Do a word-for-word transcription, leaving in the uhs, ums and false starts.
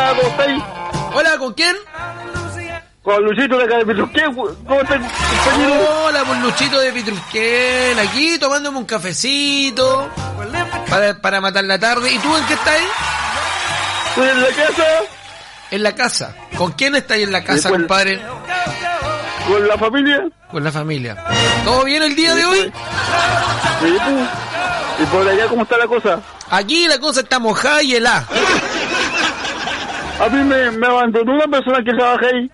Hola, ¿cómo estáis? Hola, ¿con quién? Con Luchito de acá de Petrusquén. ¿Cómo estás, compañero? Hola, por Luchito de Petrusquén. Aquí tomándome un cafecito para, para matar la tarde. ¿Y tú en qué estás? Estoy en la casa. En la casa. ¿Con quién estáis en la casa, Sí, pues, compadre? Con la familia. Con la familia. ¿Todo bien el día Sí, de hoy? Sí, pues. ¿Y por allá cómo está la cosa? Aquí la cosa está mojada y helada. A mí me, me abandonó una persona que trabaja ahí.